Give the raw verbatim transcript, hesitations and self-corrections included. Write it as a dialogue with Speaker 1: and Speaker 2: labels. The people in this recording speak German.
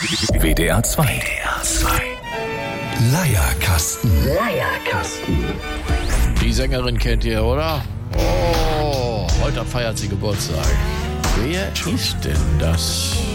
Speaker 1: W D R zwei. W D R zwei. Leierkasten. Leierkasten.
Speaker 2: Die Sängerin kennt ihr, oder? Oh, heute feiert sie Geburtstag. Wer ist denn das?